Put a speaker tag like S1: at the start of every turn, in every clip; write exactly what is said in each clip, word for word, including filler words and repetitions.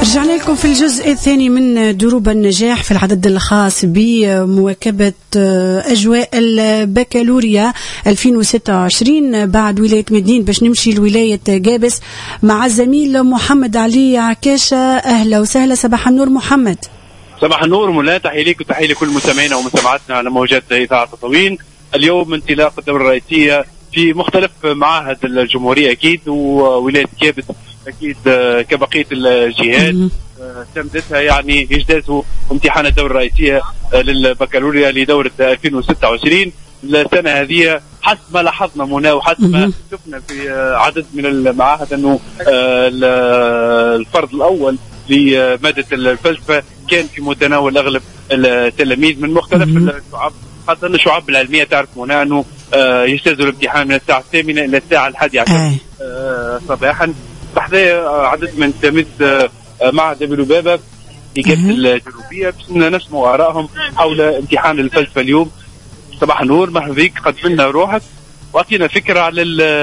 S1: رجعنا لكم في الجزء الثاني من دروب النجاح في العدد الخاص بمواكبة أجواء البكالوريا ألفين وستة وعشرين بعد ولاية مدين باش نمشي لولاية جابس مع الزميل محمد علي عكاشة. أهلا وسهلا، صباح النور محمد.
S2: صباح النور مولانا، تحية ليك وتحية لكل مستمعينا ومتابعتنا على موجات إذاعة تطوين. اليوم انطلاق الدورة الرئيسية في مختلف معاهد الجمهورية أكيد، وولاية جابس أكيد كبقية الجهات تمدتها يعني يجتازوا امتحان الدورة الرئيسية للبكالوريا لدورة ألفين وستة وعشرين. السنة هذه حسب ما لاحظنا منى وحسب ما شفنا في عدد من المعاهد أنه الفرض الأول لمادة الفلسفة كان في متناول أغلب التلاميذ من مختلف الشعب، حتى أن الشعب العلمية تعرف منى أنه يجتازوا الامتحان من الساعة الثامنة إلى الساعة الحادية عشر صباحا. بحذا عدد من تلاميذ معهد ابن لبابة في جابس الجنوبية باش نسمع آرائهم حول امتحان الفلسفة اليوم. صباح النور، مرحبا بك، قدمنا روحك واعطينا فكرة على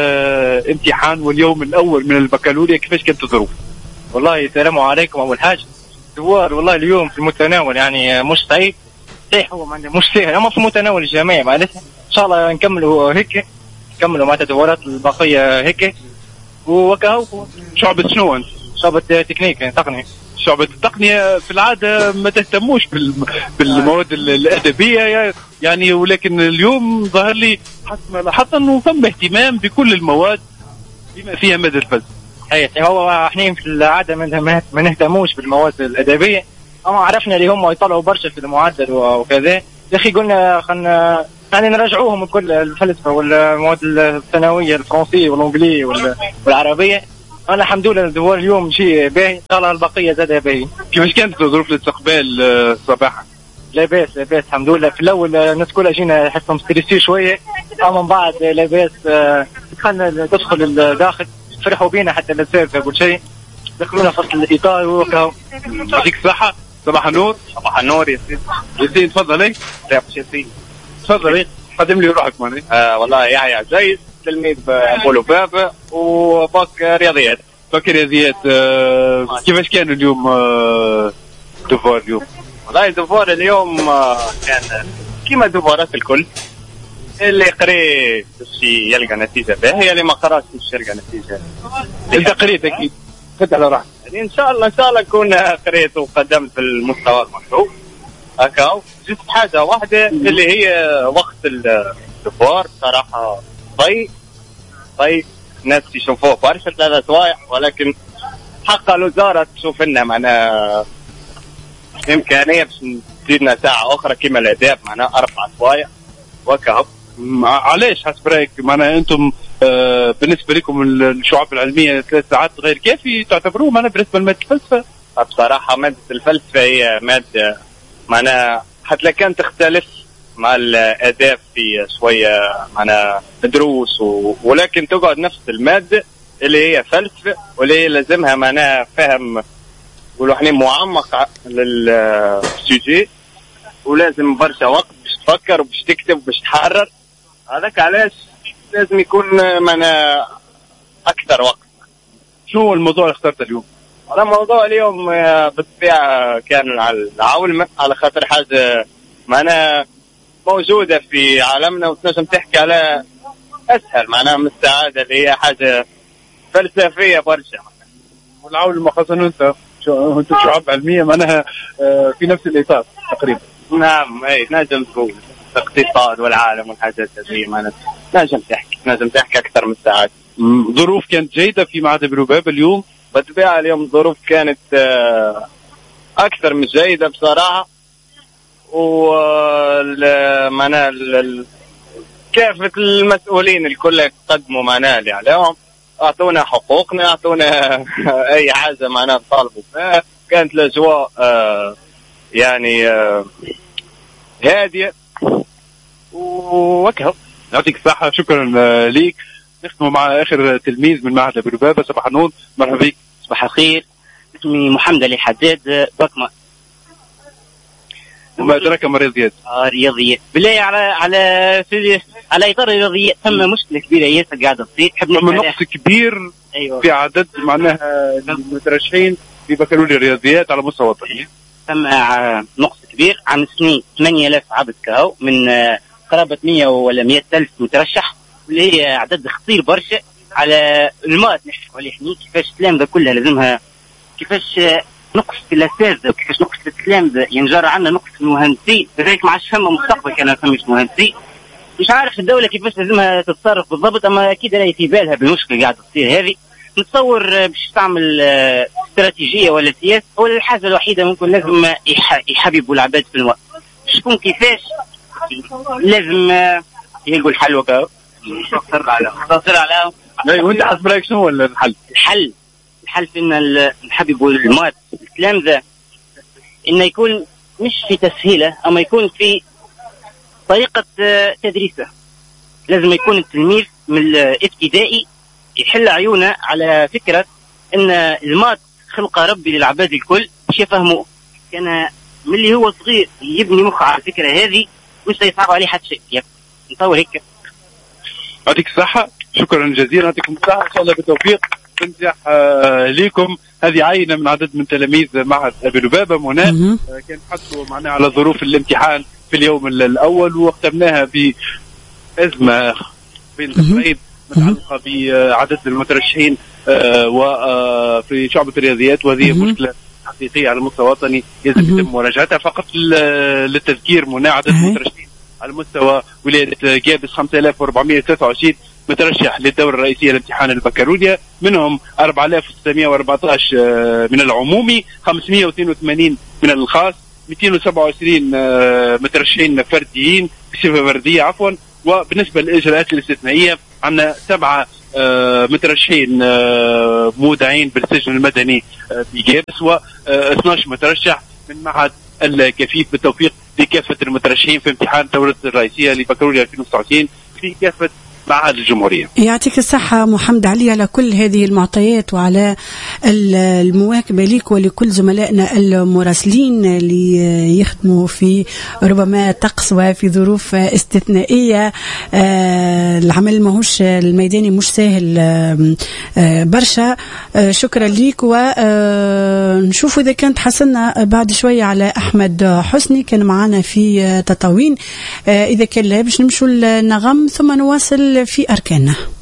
S2: الامتحان واليوم الأول من البكالوريا كيفاش كانت الظروف.
S3: والله السلام عليكم. أول حاجة دوار والله اليوم في المتناول، يعني مش صعيب صحيح، هو مش سهل، أما في متناول الجميع معناتها إن شاء الله نكملوا هيك، نكملوا مع الدورات البقية هيك. وكهو
S2: شعبة شنو أنت؟
S3: شعبة تكنيك يعني تقنية.
S2: شعبة التقنية في العادة ما تهتموش بالمواد الأدبية يعني، ولكن اليوم ظهر لي حتى أنه ثم اهتمام بكل المواد بما فيها مادة الفلسفة.
S3: صحيح، هو احنا في العادة ما نهتموش بالمواد الأدبية، أما عرفنا اللي هم يطلعوا برشا في المعدل وكذا. يا أخي قلنا خلنا يعني نرجعوهم كل الفلسفة والمواد الثانوية الفرنسية والإنجليزية والعربية. أنا الحمد لله الدوار اليوم شيء باهي، إن شاء الله البقية زادها باهي.
S2: كيفاش كانت ظروف الاستقبال صباحا؟
S3: لاباس لاباس الحمد لله. في الأول الناس كلها جينا حسهم ستريسي شوية، أما من بعد لاباس. دخلنا تدخل الداخل فرحوا بينا حتى الأساتذة كل شيء، دخلونا فصل الإطار وكاو.
S2: يعطيك الصحة. صباح النور.
S3: صباح النور يا سيدي.
S2: ياسين تفضل. ايه
S3: يا سيدي
S2: تفضل. ايه قدم لي روحك ماني.
S3: آه والله يحيى زيد، تلميذ ابو لبابة وباك رياضيات.
S2: باك رياضيات. آه كيفاش كان اليوم آه دوفار اليوم؟
S3: والله دوفار اليوم آه كان كيما دوفارات الكل، اللي قري باش يلقى نتيجة باهية، اللي ما قراش باش يلقى نتيجة.
S2: انت قريت اكيد، خذ على راحتك.
S3: يعني ان شاء الله ان شاء الله نكون قريت وقدمت في المستوى المطلوب هكا. جست حاجة واحدة اللي هي وقت الدوار صراحة طي طي الناس يشوفوه برشا ثلاثة سوايع، ولكن حق الوزارة تشوف لنا معناها إمكانية باش تزيدنا ساعة أخرى كما الآداب معناها أربع سوايع وكهو.
S2: علاش حسب رايك معناها أنتم آه بالنسبة لكم الشعب العلمية ثلاث ساعات غير كافي تعتبروه معناها بالنسبة لمادة الفلسفة؟
S3: بصراحة مادة الفلسفة هي مادة معناها حتى لو كان تختلف مع الآداب في شوية معناها دروس و... ولكن تقعد نفس المادة اللي هي فلسفة، واللي هي لازمها معناها فهم ولو احنا معمق للسوجي، ولازم برشا وقت باش تفكر وباش تكتب وباش تحرر. هذاك علاش لازم يكون معناها أكثر وقت.
S2: شو هو الموضوع اللي اخترته اليوم؟
S3: على موضوع اليوم بالطبيعة كان على العولمة، على خاطر حاجة معناها موجودة في عالمنا وتنجم تحكي على أسهل معناها من السعادة اللي هي حاجة فلسفية برشا.
S2: والعولمة خاصة أنت أنت شعب علمية معناها في نفس الإطار تقريبا.
S3: نعم أي نجم تقول الاقتصاد والعالم والحاجات هذه معناها نجم تحكي نجم تحكي أكثر من السعادة.
S2: ظروف كانت جيدة في معهد ابن لبابة اليوم؟
S3: بالطبيعة اليوم الظروف كانت أكثر من جيدة بصراحة، ومعناها كافة المسؤولين الكل قدموا معناها اللي عليهم، أعطونا حقوقنا، أعطونا أي حاجة معناها نطالبوا بها. كانت الأجواء آه يعني آه هادية وكهو.
S2: يعطيك الصحة، شكرا ليك. نختم مع آخر تلميذ من معهد ابن لبابة. صباح النور، مرحبا بك.
S4: صباح الخير، اسمي محمد علي حداد بكمة.
S2: وما أدراك ما الرياضيات؟
S4: آه رياضيات. بالله على على في على إطار الرياضيات ثم مشكلة كبيرة ياسر قاعدة تصير.
S2: ثم نقص كبير. أيوة. في عدد معناها المترشحين ببكالوريا الرياضيات على مستوى وطني.
S4: ثم نقص كبير عن سنين ثمانية آلاف عبد كهو من قرابة مئة ولا مئة ألف مترشح، واللي هي عدد خطير برشا على المواد نحكوا عليه احنا. كيفاش التلامذة كلها لازمها، كيفاش نقص في الأساتذة وكيفاش نقص في التلامذة ينجر عندنا نقص في المهندسين، لذلك ما عادش فما مستقبل كان ما فماش مهندسين. مش عارف الدولة كيفاش لازمها تتصرف بالضبط، أما أكيد راهي في بالها بالمشكلة اللي قاعدة تصير هذه. نتصور باش تعمل استراتيجية ولا سياسة، ولا الحاجة الوحيدة ممكن لازم يحببوا العباد في المواد. شكون كيفاش لازم يلقوا الحل وكاو نختصر على نختصر على
S2: اي. وانت حسب رايك شنو هو الحل؟
S4: الحل الحل في ان نحببوا المواد التلامذة، انه يكون مش في تسهيله، اما يكون في طريقة تدريسه. لازم يكون التلميذ من الابتدائي يحل عيونه على فكرة ان المات خلق ربي للعباد الكل باش يفهموا. كان من اللي هو صغير يبني مخه على الفكرة هذه مش يصعب عليه حتى شيء. نطور هيك.
S2: يعطيك الصحة، شكرا جزيلا، يعطيكم الصحة، ان شاء الله بالتوفيق تنجح آه ليكم. هذه عينة من عدد من تلاميذ معهد أبي لبابة منى، آه كان حصلوا معنا على ظروف الامتحان في اليوم الأول، واختمناها بأزمة بين القطرين متعلقة بعدد المترشحين آه وفي شعبة الرياضيات، وهذه مشكلة حقيقية على المستوى الوطني يجب يتم مراجعتها. فقط للتذكير منى عدد المترشحين على مستوى ولاية جابس خمسة آلاف وأربعمئة وثلاثة وعشرين مترشح للدورة الرئيسية لامتحان البكالوريا، منهم أربعة آلاف وستمئة وأربعة عشر من العمومي، خمسمئة واثنين وثمانين من الخاص، مئتين وسبعة وعشرين مترشحين فرديين بصفة فردية عفوا. وبالنسبة للإجراءات الاستثنائية عندنا سبعة مترشحين مودعين بالسجن المدني بجابس، واثني عشر مترشح من معهد الكفيف. بالتوفيق لكافة المترشحين في امتحان الدورة الرئيسية لبكالوريا ألفين وتسعة وعشرين في كافة معهد الجمهورية.
S1: يعطيك الصحة محمد علي على كل هذه المعطيات وعلى المواكبة لك ولكل زملائنا المراسلين اللي يخدموا في ربما طقس وفي ظروف استثنائية. العمل ماهوش الميداني مش سهل برشا. شكرا لك، ونشوف إذا كانت حصلنا بعد شوية على أحمد حسني كان معنا في تطاوين. إذا كان لا باش نمشوا النغم ثم نواصل في أركاننا.